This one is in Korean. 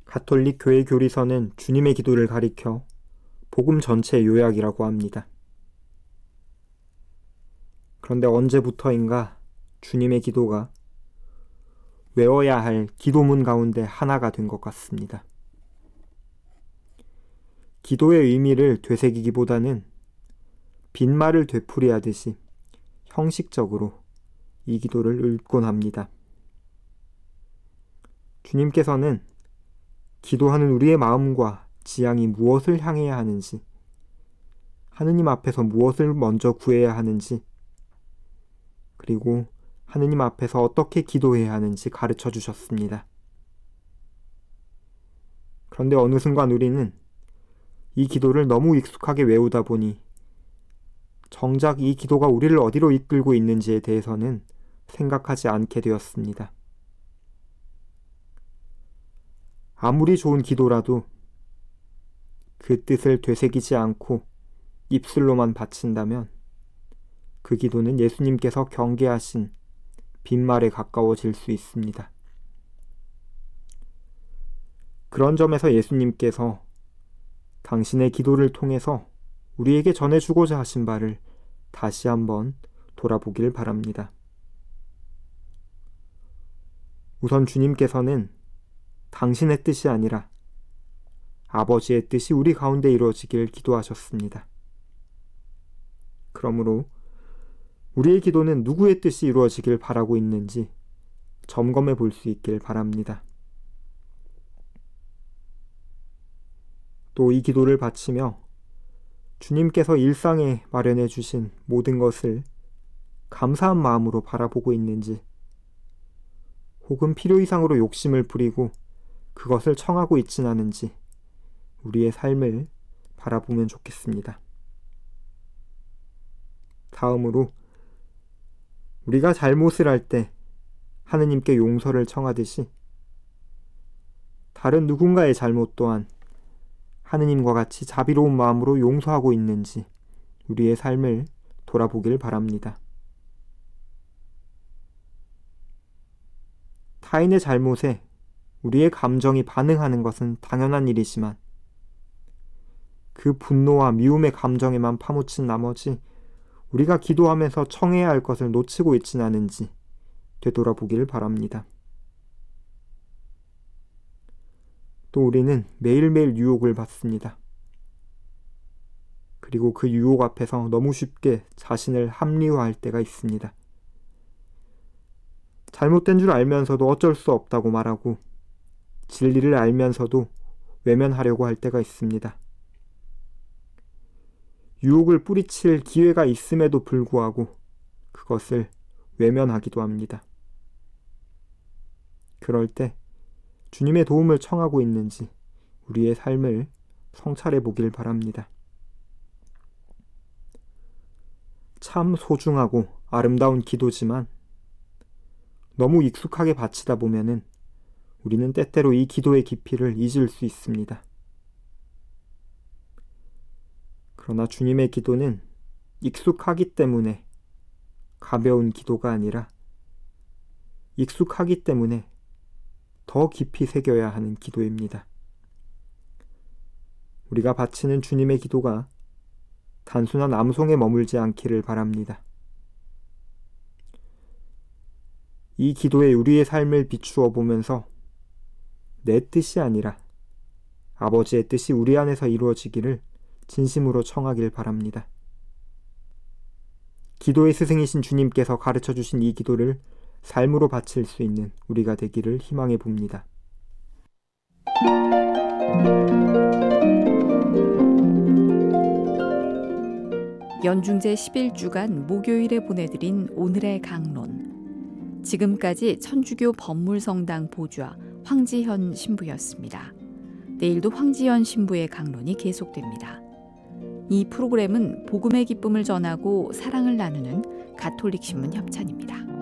가톨릭 교회 교리서는 주님의 기도를 가리켜 복음 전체의 요약이라고 합니다. 그런데 언제부터인가 주님의 기도가 외워야 할 기도문 가운데 하나가 된 것 같습니다. 기도의 의미를 되새기기보다는 빈말을 되풀이하듯이 형식적으로 이 기도를 읽곤 합니다. 주님께서는 기도하는 우리의 마음과 지향이 무엇을 향해야 하는지, 하느님 앞에서 무엇을 먼저 구해야 하는지, 그리고 하느님 앞에서 어떻게 기도해야 하는지 가르쳐 주셨습니다. 그런데 어느 순간 우리는 이 기도를 너무 익숙하게 외우다 보니 정작 이 기도가 우리를 어디로 이끌고 있는지에 대해서는 생각하지 않게 되었습니다. 아무리 좋은 기도라도 그 뜻을 되새기지 않고 입술로만 바친다면 그 기도는 예수님께서 경계하신 빈말에 가까워질 수 있습니다. 그런 점에서 예수님께서 당신의 기도를 통해서 우리에게 전해주고자 하신 바를 다시 한번 돌아보길 바랍니다. 우선 주님께서는 당신의 뜻이 아니라 아버지의 뜻이 우리 가운데 이루어지길 기도하셨습니다. 그러므로 우리의 기도는 누구의 뜻이 이루어지길 바라고 있는지 점검해 볼 수 있길 바랍니다. 또 이 기도를 바치며 주님께서 일상에 마련해 주신 모든 것을 감사한 마음으로 바라보고 있는지, 혹은 필요 이상으로 욕심을 부리고 그것을 청하고 있진 않은지 우리의 삶을 바라보면 좋겠습니다. 다음으로 우리가 잘못을 할 때 하느님께 용서를 청하듯이 다른 누군가의 잘못 또한 하느님과 같이 자비로운 마음으로 용서하고 있는지 우리의 삶을 돌아보길 바랍니다. 타인의 잘못에 우리의 감정이 반응하는 것은 당연한 일이지만 그 분노와 미움의 감정에만 파묻힌 나머지 우리가 기도하면서 청해야 할 것을 놓치고 있지는 않은지 되돌아보길 바랍니다. 또 우리는 매일매일 유혹을 받습니다. 그리고 그 유혹 앞에서 너무 쉽게 자신을 합리화할 때가 있습니다. 잘못된 줄 알면서도 어쩔 수 없다고 말하고 진리를 알면서도 외면하려고 할 때가 있습니다. 유혹을 뿌리칠 기회가 있음에도 불구하고 그것을 외면하기도 합니다. 그럴 때 주님의 도움을 청하고 있는지 우리의 삶을 성찰해 보길 바랍니다. 참 소중하고 아름다운 기도지만 너무 익숙하게 바치다 보면은 우리는 때때로 이 기도의 깊이를 잊을 수 있습니다. 그러나 주님의 기도는 익숙하기 때문에 가벼운 기도가 아니라 익숙하기 때문에 더 깊이 새겨야 하는 기도입니다. 우리가 바치는 주님의 기도가 단순한 암송에 머물지 않기를 바랍니다. 이 기도에 우리의 삶을 비추어 보면서 내 뜻이 아니라 아버지의 뜻이 우리 안에서 이루어지기를 진심으로 청하길 바랍니다. 기도의 스승이신 주님께서 가르쳐 주신 이 기도를 삶으로 바칠 수 있는 우리가 되기를 희망해 봅니다. 연중제 11주간 목요일에 보내드린 오늘의 강론. 지금까지 천주교 법물성당 보좌 황지현 신부였습니다. 내일도 황지현 신부의 강론이 계속됩니다. 이 프로그램은 복음의 기쁨을 전하고 사랑을 나누는 가톨릭 신문 협찬입니다.